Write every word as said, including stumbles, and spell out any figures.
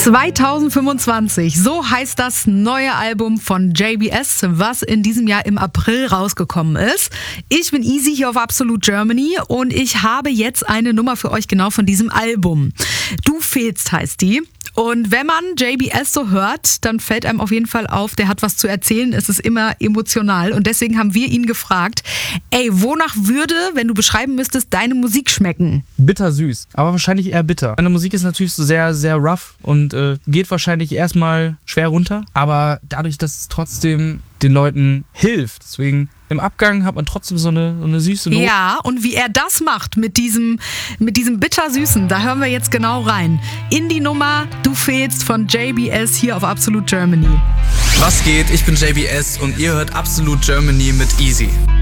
zweitausendfünfundzwanzig, so heißt das neue Album von J B S, was in diesem Jahr im April rausgekommen ist. Ich bin Easy hier auf Absolute Germany und ich habe jetzt eine Nummer für euch genau von diesem Album. Du fehlst heißt die. Und wenn man J B S so hört, dann fällt einem auf jeden Fall auf, der hat was zu erzählen, es ist immer emotional. Und deswegen haben wir ihn gefragt, ey, wonach würde, wenn du beschreiben müsstest, deine Musik schmecken? Bittersüß, aber wahrscheinlich eher bitter. Meine Musik ist natürlich so sehr, sehr rough und äh, geht wahrscheinlich erstmal schwer runter, aber dadurch, dass es trotzdem den Leuten hilft, deswegen im Abgang hat man trotzdem so eine, so eine süße Note. Ja, und wie er das macht mit diesem, mit diesem Bittersüßen, da hören wir jetzt genau rein. In die Nummer Du fehlst von J B S hier auf Absolute Germany. Was geht? Ich bin J B S und ihr hört Absolute Germany mit Easy.